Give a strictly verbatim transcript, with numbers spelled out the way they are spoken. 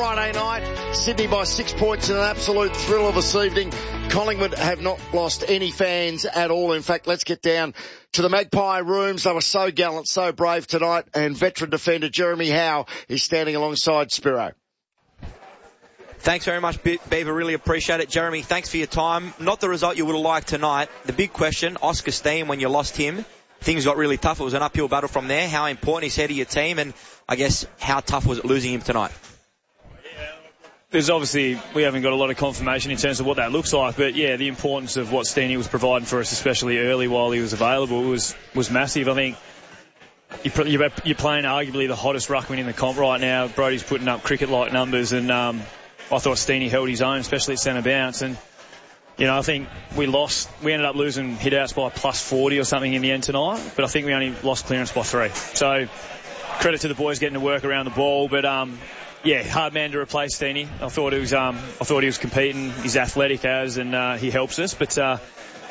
Friday night. Sydney by six points in an absolute thrill this evening. Collingwood have not lost any fans at all. In fact, let's get down to the Magpie rooms. They were so gallant, so brave tonight, and veteran defender Jeremy Howe is standing alongside Spiro. Thanks very much, Beaver. Really appreciate it. Jeremy, thanks for your time. Not the result you would have liked tonight. The big question, Oscar Steen, when you lost him, things got really tough. It was an uphill battle from there. How important is he to your team? And I guess how tough was it losing him tonight? There's obviously, we haven't got a lot of confirmation in terms of what that looks like, but yeah, the importance of what Steenie was providing for us, especially early while he was available, was, was massive. I think you're, you're playing arguably the hottest ruckman in the comp right now. Brody's putting up cricket-like numbers, and um, I thought Steenie held his own, especially at centre bounce. And, you know, I think we lost, we ended up losing hit-outs by plus forty or something in the end tonight, but I think we only lost clearance by three. So, credit to the boys getting to work around the ball, but, um, yeah, hard man to replace Steenie. I thought he was, um, I thought he was competing. He's athletic as, and uh, he helps us. But uh,